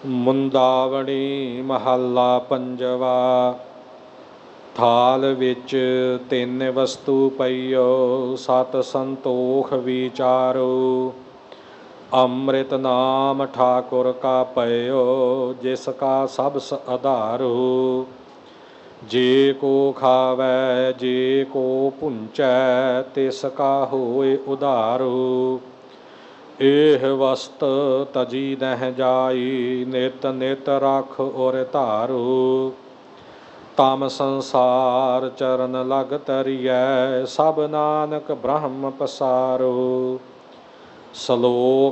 ਮੁੰਦਾਵਣੀ ਮਹੱਲਾ ਪੰਜਵਾ। ਥਾਲ ਵਿੱਚ ਤਿੰਨ ਵਸਤੂ ਪਈਓ, ਸਤ ਸੰਤੋਖ ਵਿਚਾਰੋ। ਅੰਮ੍ਰਿਤ ਨਾਮ ਠਾਕੁਰ ਕਾ ਪਇਓ, ਜਿਸ ਕਾ ਸਬਸ ਆਧਾਰੋ। ਜੇ ਕੋ ਖਾਵੈ ਜੇ ਕੋ ਭੁੰਚੈ, ਤਿਸ ਕਾ ਹੋਇ ਉਧਾਰੋ। ਇਹ ਵਸਤ ਤਜੀ ਨਹਿ ਜਾਈ, ਨਿਤ ਨਿਤ ਰਖ ਔਰ ਧਾਰੋ। ਤਮ ਸੰਸਾਰ ਚਰਨ ਲਗ ਤਰੀਐ, ਸਭ ਨਾਨਕ ਬ੍ਰਹਮ ਪਸਾਰੋ। ਸ਼ਲੋਕ